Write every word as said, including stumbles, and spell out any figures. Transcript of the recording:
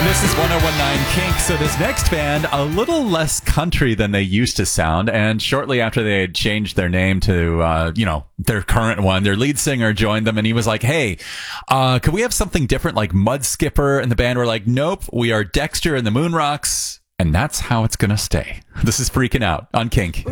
This is ten nineteen Kink. So this next band, a little less country than they used to sound, and shortly after they had changed their name to, uh, you know, their current one, their lead singer joined them, and he was like, hey, uh, could we have something different like Mud Skipper? And the band were like, nope, we are Dexter and the Moon Rocks, and that's how it's gonna stay. This is Freaking Out on Kink.